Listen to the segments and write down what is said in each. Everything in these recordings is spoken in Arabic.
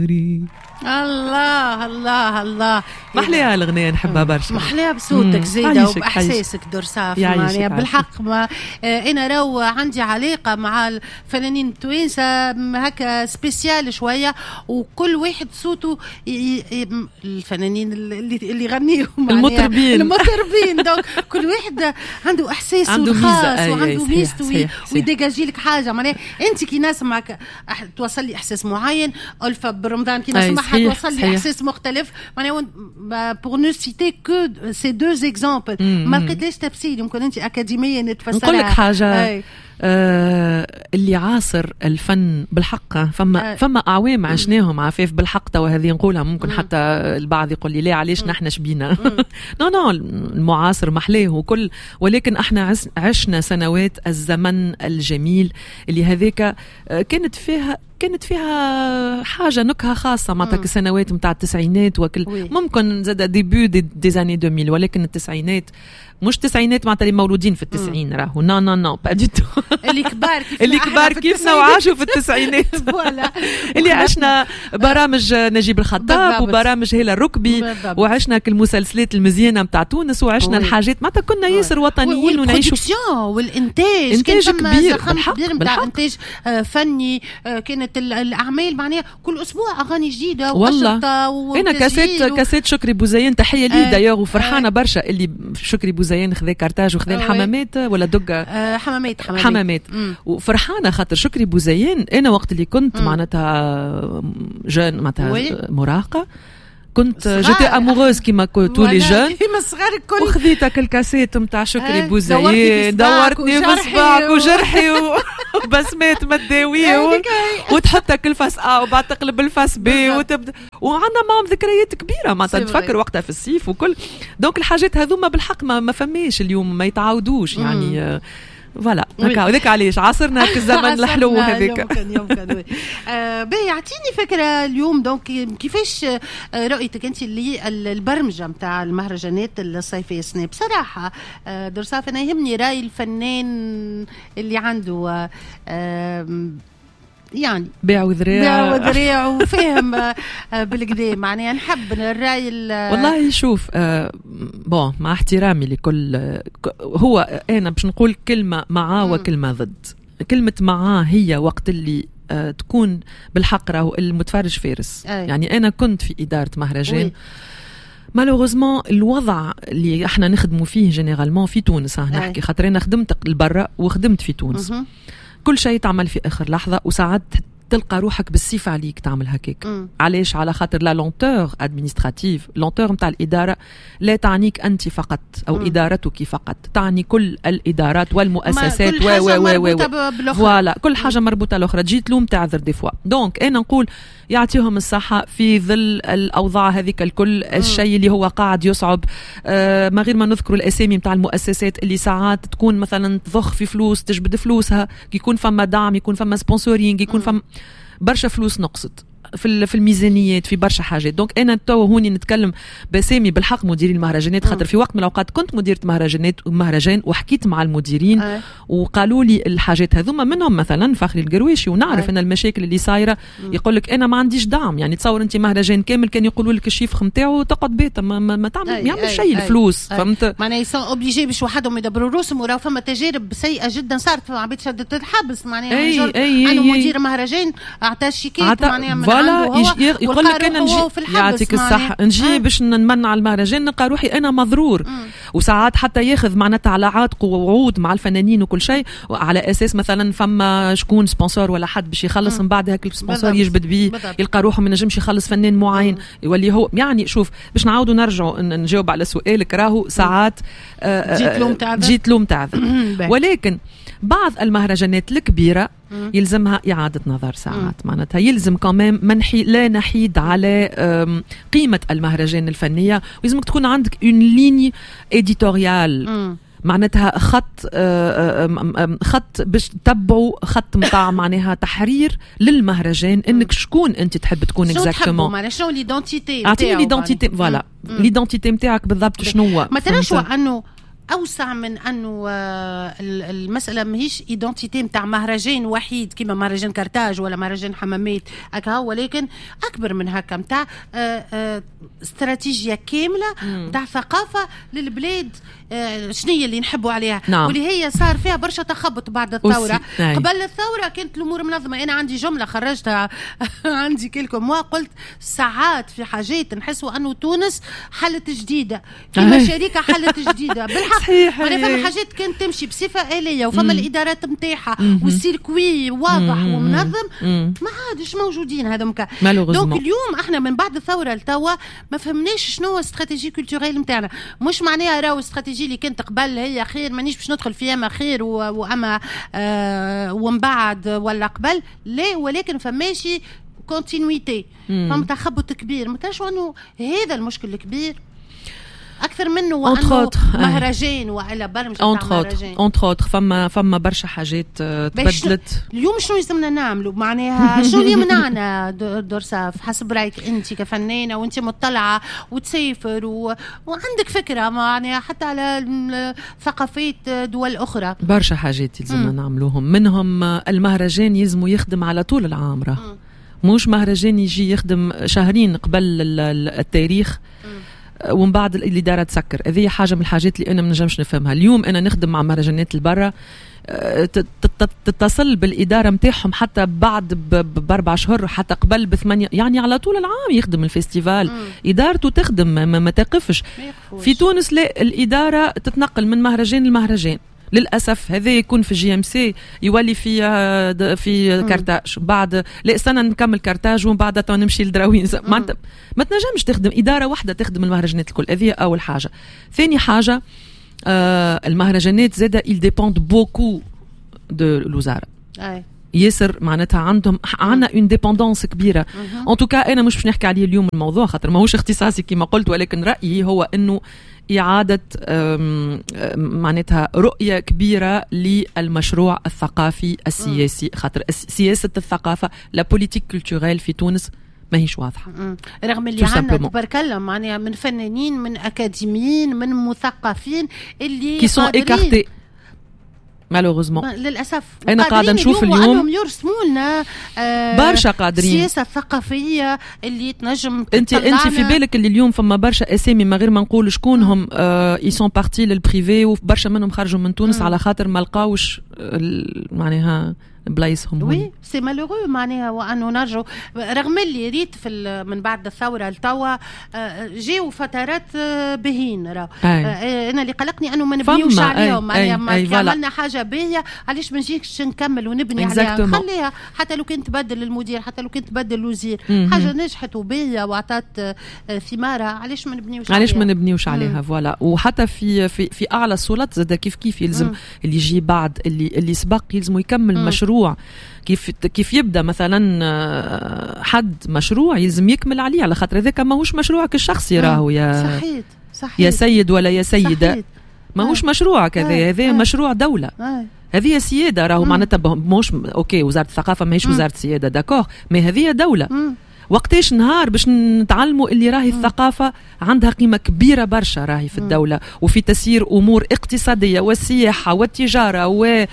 الله الله الله محليها الأغنية نحبها برشا محليها بصوتك زيدة وبإحساسك درساف معناها بالحق ما أنا رو عندي علاقة مع الفنانين التوانسة هكا سبيسيال شوية وكل واحد صوته الفنانين اللي يغنيهم المطربين دونك كل واحد عنده إحساسه الخاص وعنده ميزته ويديجاجي لك حاجة معناها أنت كي نسمعك توصل لي إحساس معين ألفا برمضان كي نسمعها توصل لي إحساس مختلف معناها pour ne citer que ces deux exemples ما لقيتليش تفسير يمكن أنت أكاديميا نتفسرها. نقول لك حاجة اللي عاصر الفن بالحق فما أعوام عشناهم عفاف بالحق توا هذه نقولها ممكن حتى البعض يقول لي لا علاش نحن شبينا نو المعاصر محلاه وكل ولكن احنا عشنا سنوات الزمن الجميل اللي هذيك كانت فيها حاجة نكهة خاصة مع تلك السنوات متاع التسعينات وكل ممكن زاد ديبيو دي زاني 2000 ولكن التسعينات مش تسعينات معناتها اللي مولودين في التسعين راهو نو با دي تو اللي كبار كيفنا وعاشوا في التسعينات اللي عشنا برامج نجيب الخطاب وبرامج هيلا الركبي وعشنا كل المسلسلات المزيانة متاع تونس وعشنا الحاجات معناتها كنا ياسر وطنيين ونعيشوا والإنتاج إنتاج كبير بالحق إنتاج فني كانت الأعمال معناها كل أسبوع أغاني جديدة والله أنا كاسيت شكري بوزيان تحية لي دايوغ وفرحانة برشا اللي شكري بوزيان خذا كارتاج وخذا الحمامات ولا دقة حمامات وفرحانة خاطر شكري بوزيان أنا وقت اللي كنت معناتها جون معناتها مراهقة كنت جيتي اموغوز كيما تو لي جون وخذيتك الكاسيت نتاع شكري بوزيان دورتني في صباعك وجرحي وبسمات مداويه وتحطك الفاس وبعد تقلب الفاس بي وتبدا وعندنا معهم ذكريات كبيره معناتها تفكر وقتها في الصيف وكل دونك الحاجات هذوما بالحق ما فماش اليوم ما يتعاودوش يعني فوالا هكا وذاك علاش عاصرنا الزمن الحلو هذاك يمكن باهي يعطيني فكره اليوم دونك كيفاش رؤيتك انت اللي البرمجه نتاع المهرجانات الصيفيه السنه بصراحه درصاف انا يهمني راي الفنان اللي عنده يعني بيع وذريع وفهم بالكدا معناها نحب الرأي والله شوف مع احترامي لكل هو أنا باش نقول كلمة معاه وكلمة ضد. كلمة معاه هي وقت اللي تكون بالحق راهو المتفرج فارس يعني أنا كنت في إدارة مهرجان مالوغوزمون الوضع اللي احنا نخدموا فيه جينيرالمون في تونس نحكي خاطر أنا خدمت البرة وخدمت في تونس كل شيء تعمل في آخر لحظة وساعات تلقى روحك بالسيف عليك تعمل هكاك علاش على خاطر لا لونتور ادمينستراتيف لونتور نتاع الإدارة لا تعنيك أنت فقط أو إدارتك فقط تعني كل الإدارات والمؤسسات فوالا كل حاجة مربوطة الأخرى تجي تلوم تعذر دي فوا دونك أنا نقول يعطيهم الصحة في ظل الأوضاع هذيك الكل الشيء اللي هو قاعد يصعب ما غير ما نذكر الأسامي متاع المؤسسات اللي ساعات تكون مثلا تضخ في فلوس تجبد فلوسها يكون فما دعم يكون فما سبونسورينج يكون فما برشا فلوس نقصت في الميزانيات في برشا حاجات دونك انا تو هوني نتكلم بسامي بالحق مديرين المهرجانات خاطر في وقت من الاوقات كنت مديرة مهرجان وحكيت مع المديرين وقالوا لي الحاجات هذوما منهم مثلا فخري القرويشي ونعرف ان المشاكل اللي صايره يقول لك انا ما عنديش دعم يعني تصور انت مهرجان كامل كان يقولوا لك الشيف نتاعو تقعد بيت ما تعمل يعمل شيء الفلوس فهمت معناها يسون اوبليجي باش وحدهم يدبروا روسهم وراه فما تجارب سيئه جدا صارت في عبيد شدت الحبس معناها انا مدير مهرجان اعطى شيكات معناها يقول لك انا نجي يعطيك الصحه نجي باش نمنع المهرجان نلقى روحي انا مضرور وساعات حتى ياخذ معناتها على عاتقه وعود مع الفنانين وكل شيء على اساس مثلا فما شكون سبونسور ولا حد باش يخلص من بعد هاك السبونسور يجبد بيه يلقى روحه ما نجمش يخلص فنان معين يولي هو يعني شوف باش نعاودوا نرجعوا نجاوب على سؤالك راهو ساعات جيت لوم تعذر ولكن بعض المهرجانات الكبيرة يلزمها إعادة نظر ساعات معناتها يلزم كمان لا نحيد على قيمة المهرجان الفنية ويلزمك تكون عندك اون ليني إديتوريال معناتها خط باش تتبعوا خط متاع معناها تحرير للمهرجان انك شكون انت تحب تكون اكزاكتومون معناها شنو ليدونتيتي اعطيني ليدونتيتي فوالا ليدونتيتي نتاعك بالضبط شنو هو ما ترشوا انه اوسع من انه المساله ماهيش ايدنتيتي نتاع مهرجان وحيد كيما مهرجان كرتاج ولا مهرجان حمامات هكا، ولكن اكبر من هكا نتاع استراتيجيه كامله نتاع ثقافه للبلاد شنية اللي نحبوا عليها. نعم. واللي هي صار فيها برشا تخبط بعد الثوره. قبل الثوره كانت الامور منظمه. انا عندي جمله خرجتها عندي كلكم قلت ساعات في حاجات نحسوا انه تونس حلت جديده كما شركه حلت جديده بالحق. انا فما حاجات كانت تمشي بصفه آلية وفما الادارات نتاعها والسيركوي واضح ومنظم ما عادش موجودين هذوك. دونك اليوم احنا من بعد الثوره لتوا ما فهمناش شنو استراتيجي كولتوريل نتاعنا. مش معناها راهو استراتيجي اللي كنت قبل هي خير مانيش باش ندخل فيها ما خير واما ومن بعد ولا قبل لا، ولكن فماشي كونتينيتي. فما تخبط كبير متاش انه هذا المشكل الكبير اكثر منه وانه مهرجان والا برمج تاع مهرجان. اونتر فما برشا حاجات تبدلت. اليوم شنو يلزمنا نعملوا معناها شنو اللي يمنعنا دورساف حسب رايك انت كفنانه وانت مطلعه وتسافر وعندك فكره معناها حتى على ثقافات دول اخرى؟ برشا حاجات يلزمنا نعملوهم، منهم المهرجان يلزموا يخدم على طول العام راه مش مهرجان يجي يخدم شهرين قبل التاريخ ومن بعد الإدارة تسكر. هذه حاجة من الحاجات اللي أنا ما نجمش نفهمها. اليوم أنا نخدم مع مهرجانات البرة تتصل بالإدارة متاعهم حتى بعد ب4 شهور حتى قبل ب8 يعني على طول العام يخدم الفستيفال. إدارته تخدم ما تقفش. في تونس لا، الإدارة تتنقل من مهرجان لمهرجان للأسف. هذا يكون في جي ام سي يولي في كارتاج بعد لا سنة نكمل كارتاج ومن بعد نمشي لدراوين. ما تنجمش تخدم إدارة واحدة تخدم المهرجانات الكل. هذه أول حاجة. ثاني حاجة المهرجانات زادة il dépend beaucoup de الوزارة. ياسر معناتها عندنا اون ديبوندونس كبيره. ان توكا انا مش باش نحكي عليه اليوم الموضوع خاطر ماهوش اختصاصي كما قلت، ولكن رايي هو انه اعاده معناتها رؤيه كبيره للمشروع الثقافي السياسي، خاطر سياسه الثقافه لا بوليتيك كولتوريل في تونس ماهيش واضحه. رغم اللي عندنا تبارك الله معناها من فنانين من اكاديميين من مثقفين اللي كي سون ايكارتي مالوغوزمون للاسف. انا قاعده نشوف اليوم يرسموا لنا برشا قادرين السياسه الثقافيه اللي تنجم انت في بالك اللي اليوم فما برشا اسامي ما غير ما نقول شكونهم يسون بارتي للبريفي وبرشا منهم خرجوا من تونس على خاطر ما لقاوش معناها بلايصهم. وي سي مالورو معناها وانه نرجعوا. رغم اللي ريت من بعد الثوره لتوا جاوا فترات بهين انا اللي قلقني انه ما نبنيوش عليهم معناها عملنا حاجه باهيه علاش ما نجيش نكمل ونبني عليها نخليها حتى لو كنت تبدل المدير حتى لو كنت تبدل الوزير حاجه نجحت وباهيه وعطات ثمارها علاش ما نبنيوش عليها فوالا. وحتى في اعلى السلطات زاد كيف يلزم اللي يجي بعد اللي سبق يلزم يكمل مشروع. كيف يبدا مثلا حد مشروع يلزم يكمل عليه على خاطر هذاك ماهوش مشروعك الشخصي راهو صحيح يا سيد ولا يا سيده ماهوش مشروعك هذا مشروع دوله. هذه سياده راهو معناتها مش اوكي وزاره الثقافه ماهيش وزاره سياده داكور مي هذه دوله. وقتاش نهار باش نتعلموا اللي راهي الثقافة عندها قيمة كبيرة برشا راهي في الدولة وفي تسيير أمور اقتصادية والسياحة والتجارة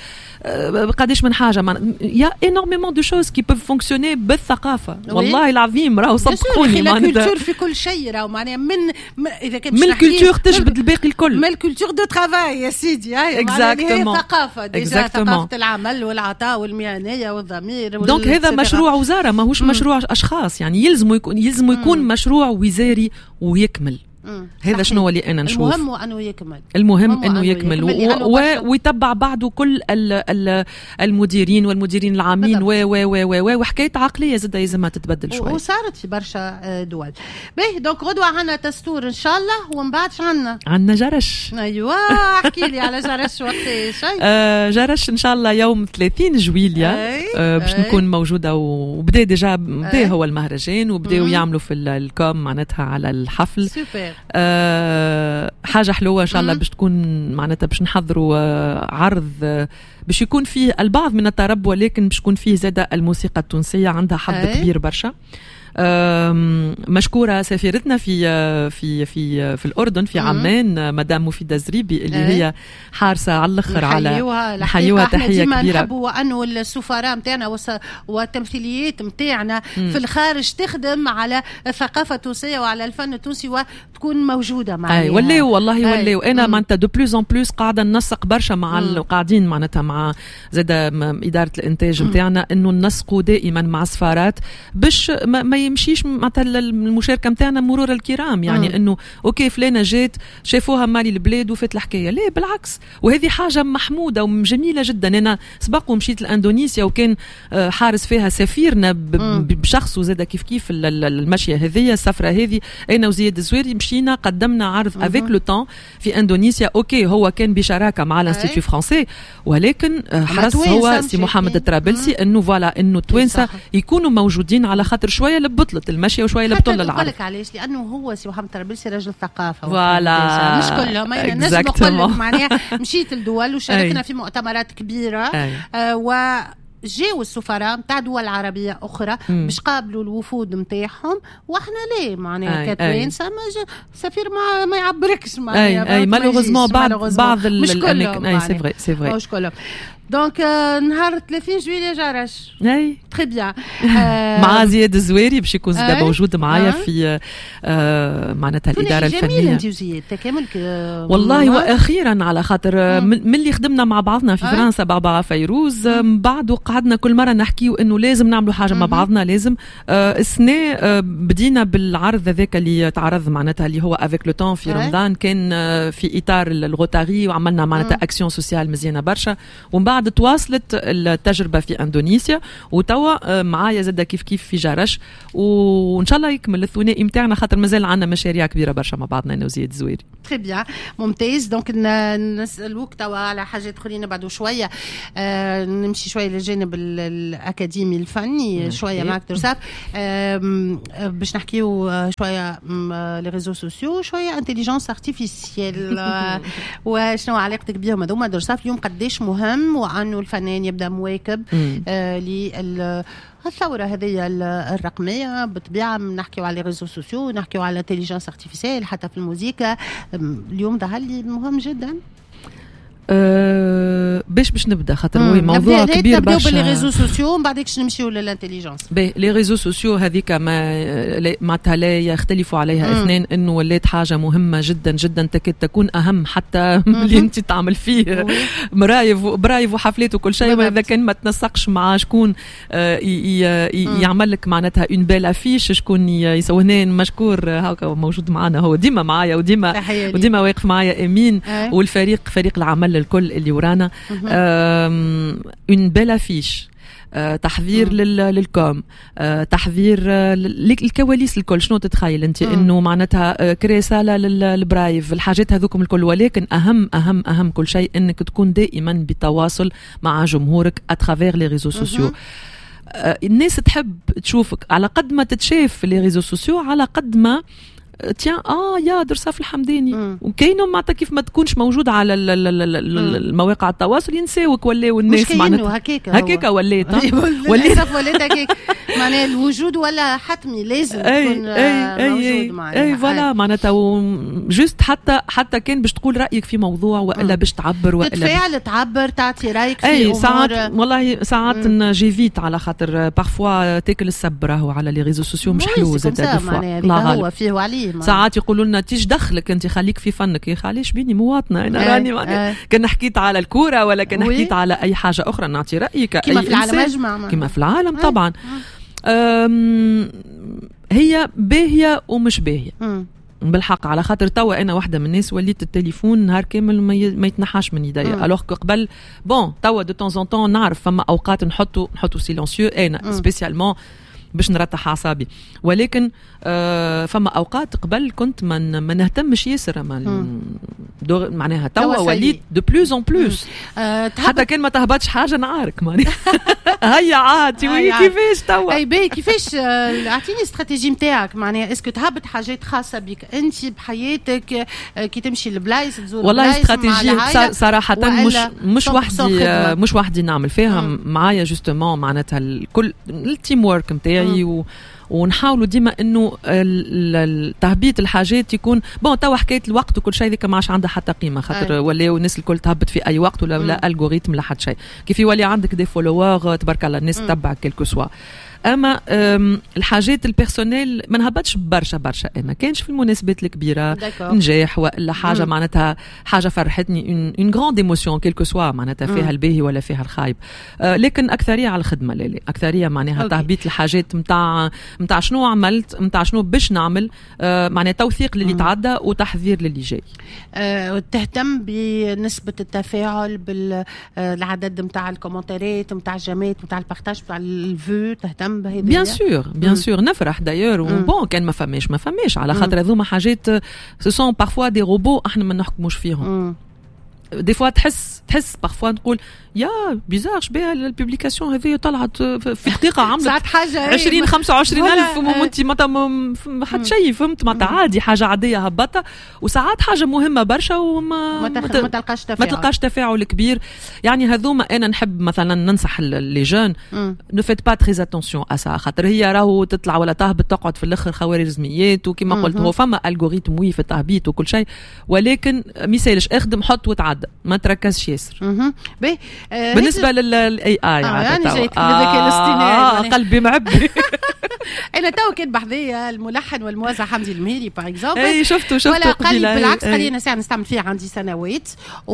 قداش من حاجة يا énormément de choses qui peuvent fonctionner بالثقافة. والله العظيم راهو صدقوني معناتها في كل شيء راهو معناها إذا كان من الكولتور تجبد الباقي الكل من الكولتور دو ترافاي يا سيدي. هي ثقافة ديجا ثقافة العمل والعطاء والمهنية والضمير دونك هذا مشروع وزارة ماهوش مشروع أشخاص يعني يلزم يكون مشروع وزاري ويكمل. هذا شنو اللي انا نشوف المهم انه يكمل ويتبع بعده كل المديرين والمديرين العامين وحكايه عقليه زاد لازمها تتبدل شوي وصارت في برشا دول. باهي دونك غدوه عنا تستور ان شاء الله ومن بعد عنا جرش. ايوه احكي لي على جرش وقتاش؟ جرش ان شاء الله يوم 30 جويليا باش نكون موجوده وبدا ديجا بدا هو المهرجان وبداوا يعملوا في الكوم معناتها على الحفل. سوبر. حاجة حلوة إن شاء الله باش تكون معناتها باش نحضروا عرض باش يكون فيه البعض من الطرب ولكن باش يكون فيه زادة الموسيقى التونسية عندها حظ كبير برشا. مشكورة سفيرتنا في الأردن في عمان مدام مفيدة زريبي اللي هي حارسة على الآخر على نحيوها تحية كبيرة. نحبوا أنه السفراء متاعنا والتمثيليات متاعنا في الخارج تخدم على الثقافة التونسية وعلى الفن التونسي وتكون موجودة معنا. والله أنا معناتها دو بلوز أن بلوز قاعدة ننسق برشا مع القاعدين معناتها مع زاد إدارة الإنتاج متاعنا إنه ننسقوا دائما مع السفارات باش ما يمشيش مثلا المشاركة متاعنا مرور الكرام يعني إنه أوكي فلانة جات شافوها مالي البلاد وفات الحكاية. لا بالعكس، وهذه حاجة محمودة وجميلة جدا. أنا سبق ومشيت لأندونيسيا وكان حارس فيها سفيرنا بشخص وزاد كيف المشية هذه السفرة هذه أنا وزياد الزويري مشينا قدمنا عرض افيك لو طون في اندونيسيا. اوكي هو كان بشراكه مع الانستيتيو فرنسي ولكن حرص هو سي محمد الطرابلسي انه فوالا انه التوانسه يكونوا موجودين على خاطر شويه لبطلت المشيه وشويه لبطل العرض. لك علاش؟ لانه هو سي محمد الطرابلسي رجل ثقافه فوالا مش كلهم. الناس نقول معناها مشيت الدول وشاركنا في مؤتمرات كبيره جاوا السفراء نتاع دول عربيه اخرى باش قابلوا الوفود نتاعهم واحنا ليه معناها كتوانسه سفير ما يعبركش معناها مالوغوزمون بعض الاماكن سي فري مش كلهم. دونك نهار 30 جويلية جارش تري بيان مع زياد الزويري باش يكون زاد موجود معايا في معناتها الإدارة الفنية. جميل انت وزياد تكاملك والله واخيرا على خاطر من اللي خدمنا مع بعضنا في فرنسا بابا فيروز بعد قعدنا كل مرة نحكيو انه لازم نعملوا حاجة مع بعضنا. لازم السنة بدينا بالعرض هذاك اللي تعرض معناتها اللي هو افيك لو طون في رمضان كان في اطار الغوتاري وعملنا معناتها اكسيون سوسيال مزيانة برشا. ومن بعد تواصلت التجربة في اندونيسيا وتوا معايا زاد كيف في جرش وان شاء الله يكمل الثنائي متاعنا خاطر مازال عندنا مشاريع كبيرة برشا مع بعضنا انا وزياد الزويري. تري بيان ممتاز. دونك نسألوك توا على حاجات اخرين بعد شوية نمشي شوية للجانب الأكاديمي الفني شوية معك درساف باش نحكيو شوية لي ريزو سوسيو شوية انتليجنس ارتيفيسيال وشنو علاقتك بيهم هذوما درساف اليوم قديش مهم وأنه الفنان يبدأ مواكب الثورة هذه الرقمية بالطبيعة نحكيو على ريزو سوسيو نحكيو على انتليجنس ارتيفيسيال حتى في الموسيقى اليوم ده هل مهم جدا باش نبدا خاطر هو موضوع كبير برشا. نبداو بالريزو سوسيو من بعدكش نمشيو للانتليجنس. لي ريزو سوسيو هذيك معناتها لا يختلفوا عليها اثنين انه ولات حاجه مهمه جدا جدا تكاد تكون اهم حتى اللي انت تعمل فيه برايف وحفلات وكل شيء. واذا كان ما تنسقش مع شكون يعمل لك معناتها اون بيل افيش شكون يسوهنين مشكور هاكا موجود معنا هو ديما معايا وديما واقف معايا امين والفريق فريق العمل الكل اللي ورانا اون بيل افيش تحضير للكوم تحضير الكواليس الكل. شنو تتخيل انت انه معناتها رساله للبرايف الحاجات هذوكم الكل ولكن اهم اهم اهم كل شيء انك تكون دائما بتواصل مع جمهورك اترافير لي ريزو سوسيو. الناس تحب تشوفك على قد ما تتشاف في لي ريزو سوسيو على قد ما تيان يا درساف الحمداني وكاينه معناتها كيف ما تكونش موجود على المواقع التواصل ينساوك ولاو الناس معناتها هكاكا ولات هكاك معناها الوجود ولا حتمي لازم تكون موجود معنا. اي فوالا معناتها جست حتى كان باش تقول رايك في موضوع والا باش تعبر والا تتفاعل تعبر تعطي رايك في امور. ساعات والله ساعات جيفيت على خاطر بارفوا تاكل السبره وعلى لي ريزو سوسيو مش حلو زاد هو فيه وعليه ساعات يقولوا لنا تيج دخلك انت خليك في فنك. يا خاليش بيني مواطنه انا راني كان حكيت على الكوره ولا كان حكيت على اي حاجه اخرى نعطي رايي كما في العالم اجمع كما في العالم طبعا. هي باهيه ومش باهيه بالحق على خاطر توا انا واحده من الناس وليت التليفون نهار كامل ما يتنحاش من يديا الوغ قبل توا دو طون ان طون نعرف فما اوقات نحطو سيلونسيو انا سبيسيالمون باش نرتاح اعصابي ولكن فما اوقات قبل كنت ما نهتمش ياسر معناها توا وليت دو بلوز اون بلوس حتى كان ما تهبطش حاجه نعارك معناها هيا عادي كيفاش توا اي باهي كيفاش اعطيني استراتيجي نتاعك معناها اسكو تهبط حاجات خاصه بك انت بحياتك كي تمشي لبلايص تزور والله استراتيجي صراحه مش وحدي نعمل فيها معايا جوستومون معناتها الكل التيم وورك نتاعي ونحاولوا ديما انه تهبيط الحاجات يكون بون. توا حكايه الوقت وكل شيء ذيك ما عادش عندها حتى قيمه، خاطر ولاو الناس الكل تهبط في اي وقت ولا الجوريثم لا حتى شيء. كيف يولي عندك دي فولوور تبارك الله الناس تتبع كيلكو سوا. اما الحاجات البيرسونيل ما نهبطش برشا انا كانش في المناسبات الكبيره نجاح ولا حاجه معناتها حاجه فرحتني اون غراند ايموسيون كيلكو سوا معناتها فيها الباهي ولا فيها الخايب. لكن اكثريه على الخدمه لا اكثريه معناها تهبيط الحاجات نتاع شنو عملت نتاع شنو باش نعمل، معناها توثيق للي تعدى وتحذير للي جاي. تهتم بنسبه التفاعل بالعدد نتاع الكومنتات نتاع الجمات نتاع البارتاج نتاع الفيو، تهتم بيان سور نفرح دايور وبون كان ما فماش على خاطر هذوما حاجات سو سون بارفوا دي روبو احنا ما نحكموش فيهم. دي فوا تحس بارفوا نقول يا بيزار شبيه البوبليكاسيون هذه طلعت في دقيقه عملت حاجه 20-25 الف وانت ما حد شيء فهمت ما عادي حاجه عاديه هبطه. وساعات حاجه مهمه برشا وما ما تلقاش تفاعل كبير. يعني هذوما انا نحب مثلا ننصح لي جون نو فيت با تري اتونسيون اسا خاطر هي راهو تطلع ولا تهبط تقعد في الاخر خوارزميات وكما قلت هو فما الجوريثم وي في التهبيط وكل شيء، ولكن ميسالش اخدم حط وتعدى ما تركزش ياسر. بالنسبه للاي اي يعني جايك الذكاء الاصطناعي قلبي معبي. انا تو كان بحذايا الملحن والموزع حمدي المهيري باغ اكزومبل. اي شفته ولا قال بالعكس قال لي انا ساعه نستعمل فيها عندي سنوات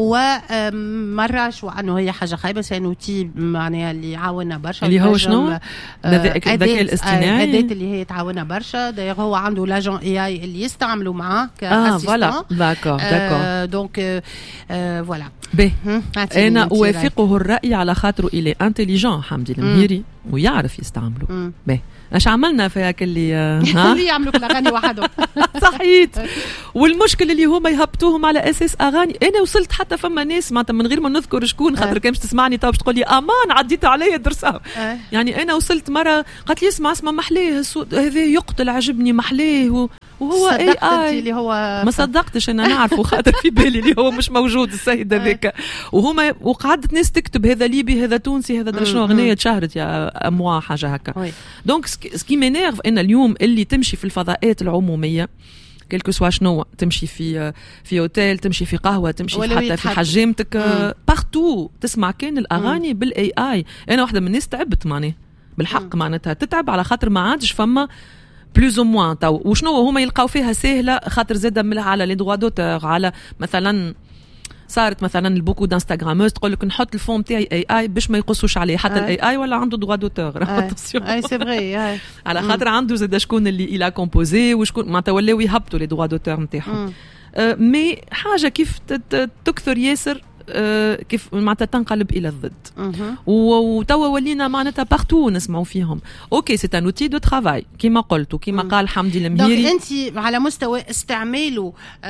ومره شو انه هي حاجه خايبه سانوتي معناها اللي يعاوننا برشا اللي هو شنو الذكاء الاصطناعي الاداه اللي هي تعاوننا برشا. دايوغ هو عنده لاجون اي اي اللي يستعملوا معاه فوالا داكور دونك فوالا. انا اوافقه الراي على خاطره الي انتيليجون حمدي المهيري ويعرف يستعمله. اش عملنا في هاك اللي يعملوا كل اغاني وحدهم. صحيت. والمشكل اللي هما يهبطوهم على اساس اغاني. انا وصلت حتى فما ناس معناتها من غير ما نذكر شكون خاطر كان باش تسمعني تو باش تقول لي امان عديت عليا درسها. يعني انا وصلت مره قالت لي اسمع محليه الصوت هذا يقتل عجبني محليه وهو اي اللي هو ما صدقتش انا نعرفه خاطر في بالي اللي هو مش موجود السيد هذاك. وهما وقعدت ناس تكتب هذا ليبي هذا تونسي هذا درا شنو اغنيه تشهرت يا اموا حاجه هكا. دونك سكي مينيرف ان اليوم اللي تمشي في الفضاءات العموميه كلكو سوا شنو تمشي في اوتيل تمشي في قهوه تمشي حتى في حجامتك بارتو تسمع كان الاغاني بالاي اي. انا واحده من الناس تعبت معني بالحق معناتها تتعب على خاطر ما عادش فما بلوز او موان تو وشنو هما يلقاو فيها سهله خاطر زاده على لي دروا دوتور على مثلا صارت مثلا البوكو دانستغراموز تقول لك نحط الفون تاعي اي اي باش ما يقصوش عليه حتى الاي اي ولا عنده دروا دوتور. اي سي فري على خاطر عنده زاد شكون اللي الى كومبوزي وشكون معناتها ولاو يهبطوا لي دروا دوتور نتاعهم. مي حاجه كيف تكثر ياسر كيف معناتها تنقلب الى الضد. وتوا ولينا معناتها بارتو نسمعوا فيهم. اوكي سي ان اوتي دو ترافاي كيما قلت وكيما قال حمدي المهيري. انت على مستوى استعماله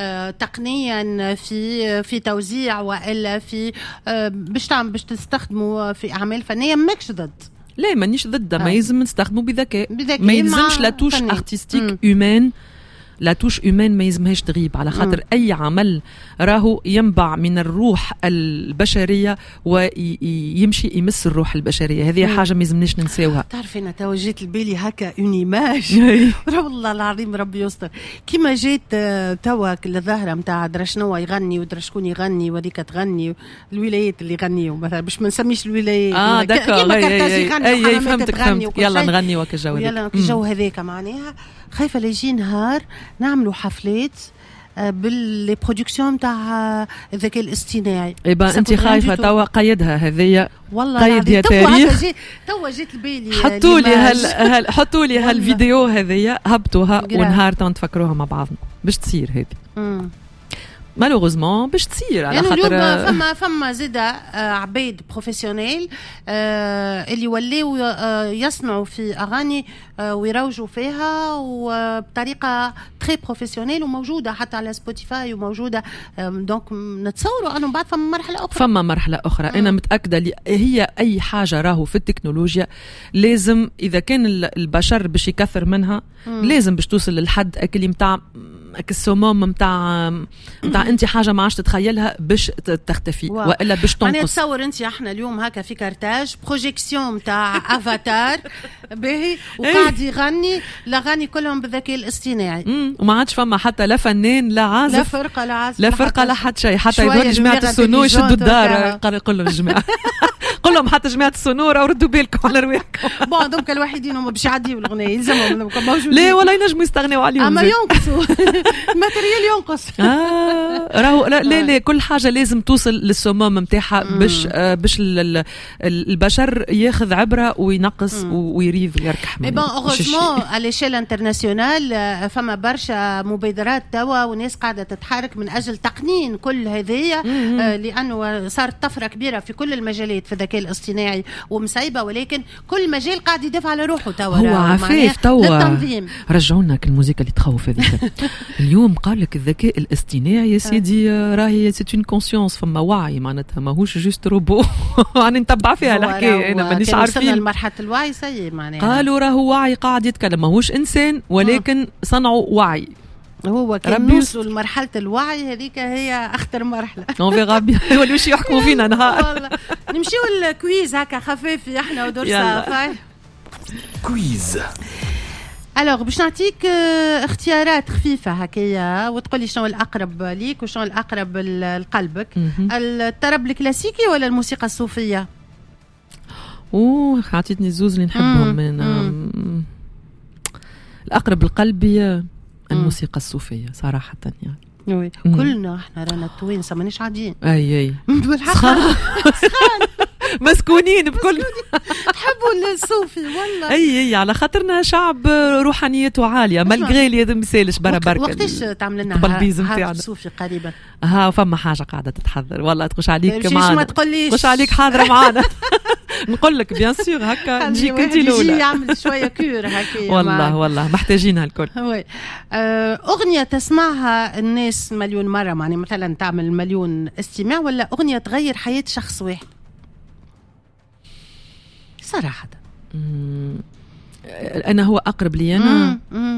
تقنيا في توزيع والا في باش تستخدموا في اعمال فنيه ماكش ضد؟ لا مانيش ضد ما يلزم نستخدمه بذكاء ما يلزمش لا توش ارتستيك هيومان لا توش اومان ما يزمهاش تغيب على خاطر اي عمل راهو ينبع من الروح البشريه ويمشي يمس الروح البشريه. هذه حاجه ما يزمناش ننساوها. تعرف انا تو جيت لبالي هكا اون ايماج والله العظيم ربي يستر كيما جيت توا الظاهره نتاع درا شنو يغني ودرا شكون يغني وهذيك تغني الولايات اللي يغنيو مثلا باش ما نسميش الولايات كيما كرتاجي يغني فهمتك يلا نغني وك الجو يلا الجو هذاك معناها خايفه لا يجي نهار نعملوا حفلات باللي برودكسيون تاع الذكاء الاصطناعي. ايبا انت خايفه توا قيدها هذيا والله قيد يا تاريخ. توا جيت لبالي حطوا لي هالفيديو هذيا هبطوها ونهار تفكروها مع بعضنا باش تصير هذه مالوغوزمون باش تصير على خاطر فما زاده عبيد بروفيسيونيل اللي ولاو يصنعوا في اغاني ويروجوا فيها وبطريقه تري بروفيسيونيل وموجوده حتى على سبوتيفاي وموجوده. دونك نتصوروا انه بعد فما مرحله اخرى انا متاكده هي اي حاجه راهو في التكنولوجيا لازم اذا كان البشر باش يكثر منها لازم باش توصل للحد اللي متاع السموم متاع انت حاجه ما عادش تتخيلها باش تختفي والا باش تنقص. انا نتصور انت احنا اليوم هكا في كارتاج بروجيكسيون متاع افاتار باهي وقاعد يغني الاغاني كلهم بالذكاء الاصطناعي وما عادش فما حتى لا فنان لا عازف لا فرقه لا حتى شيء. حتى يقول جماعه السونو يشدوا الدار قول لهم الجماعه قول لهم حتى جماعه السونوره وردوا بالكم على رواحكم. بون دونك الوحيدين هم باش يعديوا الاغنيه يلزمهم موجودين. لا ولا ينجموا يستغنوا عليهم. اما ينقصوا الماتريال ينقص. راهو لا كل حاجه لازم توصل للسموم نتاعها باش البشر ياخذ عبره وينقص ويريض ويركح. مي بون اوغوزمون على ليشيل انترناسيونال فما برشا مبادرات توا وناس قاعده تتحرك من اجل تقنين كل هذه لانه صارت طفره كبيره في كل المجالات في الذكاء الاصطناعي ومصيبه، ولكن كل مجال قاعد يدافع على روحه توا. هو عفاف توا رجعونا الموسيقى اللي تخوف هذيك. اليوم قال لك الذكاء الاصطناعي يا سيدي راهي سيت اون كونسيونس، فما وعي معناتها ماهوش جوست روبو. انا نتبع فيها الحكايه انا مانيش عارفين مرحله الوعي سي معناها. قالوا راهو وعي قاعد يتكلم ماهوش انسان ولكن صنعوا وعي. هو كان نوصلوا لمرحله الوعي هذيك هي اخطر مرحله. اون فيغا بيان يوليو شي يحكموا فينا نهار. والله نمشيو الكويز هكا خفيف احنا ودور صافي كويز. الوغ باش نعطيك اختيارات خفيفه هكايا وتقول لي شنو الاقرب ليك وشنو الاقرب لقلبك. الطرب الكلاسيكي ولا الموسيقى الصوفيه؟ عطيتني الزوز اللي نحبهم من الاقرب لقلبي الموسيقى الصوفية صراحة يعني. وي كلنا احنا رانا التوانسة مانيش عاديين. اي سخان مسكونين بكل تحبوا الصوفي والله. اي على خاطرنا شعب روحانيته عالية مالغري اللي هذا مسالش برا بركة. وقتاش تعمل لنا حفل صوفي قريبا؟ فما حاجة قاعدة تتحضر والله تخش عليك معانا. ما تقوليش تخش عليك حاضرة معانا. نقول لك بيان سور هكا نجيك انت الاولى. يجي يعمل شويه كور هكا والله محتاجينها الكل. اغنيه تسمعها الناس مليون مره يعني مثلا تعمل مليون استماع ولا اغنيه تغير حياه شخص واحد؟ صراحه انا هو اقرب لي انا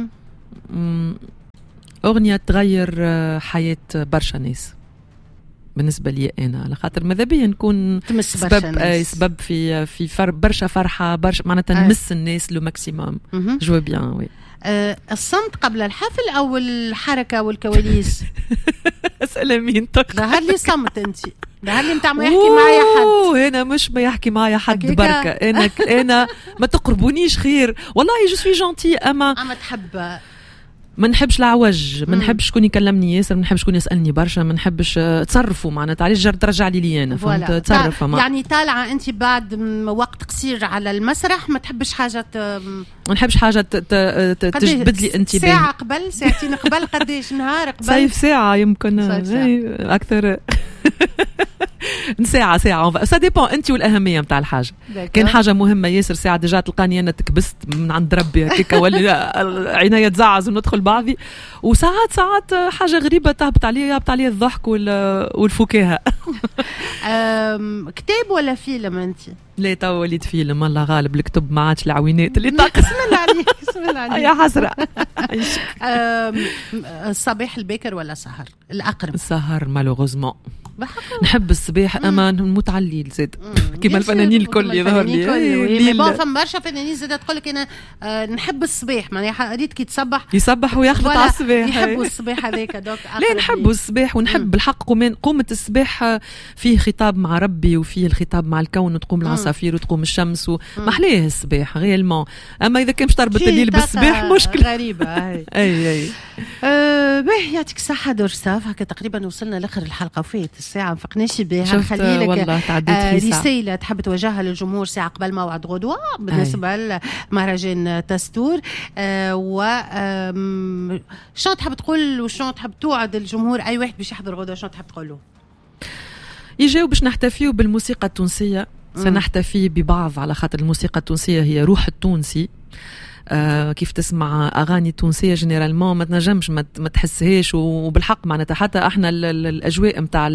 اغنيه تغير حياه برشا ناس بالنسبه لي انا، على خاطر ماذا بيا نكون سبب في برشا فرحه برشا معناتها نمس الناس لو ماكسيموم. جو بيان وي. الصمت قبل الحفل او الحركه والكواليس؟ اسئله مين تقرا؟ ظهر لي صمت انت، ظهر لي نتاع ما يحكي معايا حد. انا مش ما يحكي معايا حد بركه. انا ما تقربونيش خير والله. جو سوي جونتي اما تحب ما نحبش العوج، ما نحبش شكون يكلمني ياسر، ما نحبش شكون يسالني برشا، ما نحبش تصرفوا معناتها علاش ترجع لي انا فهمت تصرف. يعني طالعه انت بعد وقت قصير على المسرح ما تحبش حاجه ما نحبش حاجه تجبد لي انتباهي. ساعه قبل ساعتين قبل قديش نهار قبل؟ صيف ساعه يمكن اكثر. ساعة سا ديبون انت والاهميه نتاع الحاجه. كان حاجه مهمه ياسر ساعه ديجا تلقاني انا تكبست من عند ربي هكاك ولا عينيا تزعز وندخل بعضي. وساعات حاجه غريبه تهبط عليا الضحك والفكاهه. كتاب ولا فيلم انت؟ لا تو وليت فيلم الله غالب. الكتب ما عادش العوينات اللي بسم الله عليك بسم الله عليك يا حسره. الصباح الباكر ولا سهر الاقرب؟ السهر مالوغوزمون. نحب الصباح اما نموت على الليل زاد كيما الفنانين الكل يظهر لي. بون فما برشا فنانين زاد تقول لك انا نحب الصباح معناها قريت كي يسبح ويخلط على الصباح. يحبوا الصباح هذاك دوك. لا نحبوا الصباح ونحب الحق قومة الصباح فيه خطاب مع ربي وفيه الخطاب مع الكون وتقوم العصافير وتقوم الشمس ومحليه الصباح غيالمون. اما اذا كان مش تربط الليل بالصباح مشكلة غريبة. اي باهي يعطيك الصحة دور صاف. هكا تقريبا وصلنا لاخر الحلقة وفات الساعة ما فقناش بها. نخلي لك رسالة تحب توجهها للجمهور ساعة قبل موعد غدوة بالنسبة لمهرجان تستور. و شنو تحب تقول وشنو تحب توعد الجمهور أي واحد باش يحضر غدوة شنو تحب تقول له؟ يجاوب باش نحتفيو بالموسيقى التونسية. سنحتفي ببعض على خاطر الموسيقى التونسية هي روح التونسي. كيف تسمع اغاني تونسيه جينيرالمون ما تنجمش ما تحسهاش. وبالحق معناتها حتى احنا الاجواء نتاع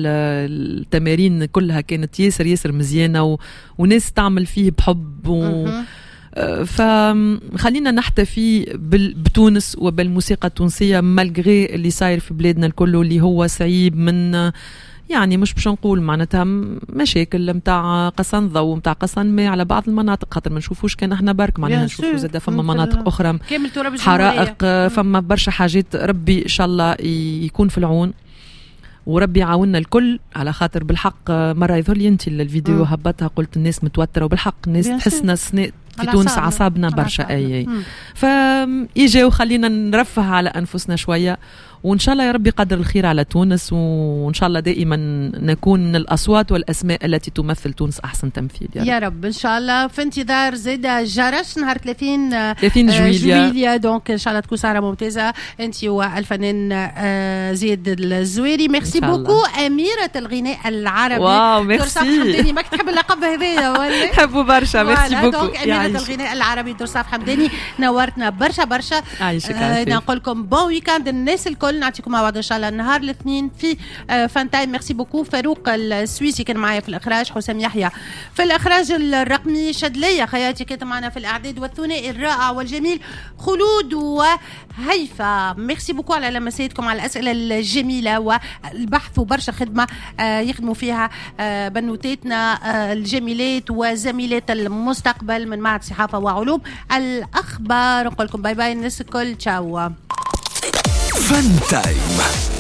التمارين كلها كانت ياسر مزيانه وناس تعمل فيه بحب فخلينا نحتفي بتونس وبالموسيقى التونسية مالغري اللي صاير في بلادنا الكل اللي هو صعيب من يعني مش باش نقول معناتها مشاكل متاع قصنظة ومتاع قصنمة على بعض المناطق خاطر ما نشوفوش كان احنا برك معناها نشوفوا زاد فما مناطق اخرى حرائق فما برشا حاجات ربي ان شاء الله يكون في العون وربي يعاوننا الكل على خاطر بالحق مرة يظهر لي انت الفيديو هبطها قلت الناس متوترة وبالحق الناس تحسنا في تونس عصابنا برشا اي فيجي وخلينا نرفه على انفسنا شوية وإن شاء الله يا ربي قدر الخير على تونس وإن شاء الله دائما نكون من الأصوات والأسماء التي تمثل تونس أحسن تمثيل يا رب إن شاء الله. في انتظار زيادة جرش نهار 30 جويليا دونك إن شاء الله تكون سهرة ممتازة أنت والفنان زيد الزويري. ميرسي بوكو أميرة الغناء العربي. واو ميرسي حمداني ما تحب اللقب هذايا ولا نحبه برشا. ميرسي بوكو دونك أميرة الغناء العربي درصاف حمداني نورتنا برشا نقول لكم بون ويكاند الناس الكل نعطيكم مع بعض ان شاء الله النهار الاثنين في فان تايم. ميرسي بوكو. فاروق السويسي كان معايا في الاخراج، حسام يحيى في الاخراج الرقمي، شدليه خياتي كانت معنا في الاعداد والثنائي الرائع والجميل خلود وهيفا. ميرسي بوكو على لمساتكم على الاسئله الجميله والبحث وبرشا خدمه يخدموا فيها بنوتاتنا الجميلات وزميلات المستقبل من معهد صحافه وعلوم الاخبار. نقول لكم باي باي الناس الكل. تشاو. فن تايم.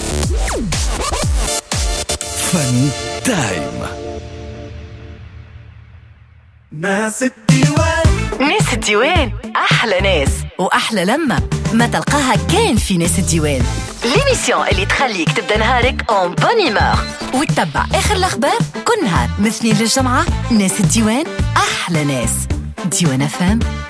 فن تايم. ناس الديوان أحلى ناس وأحلى لما ما تلقاها كان في ناس الديوان. ليميسيون اللي تخليك تبدأ نهارك اون بوني مور وتتبع آخر الأخبار كل نهار من الاثنين للجمعة. ناس الديوان أحلى ناس. ديوان FM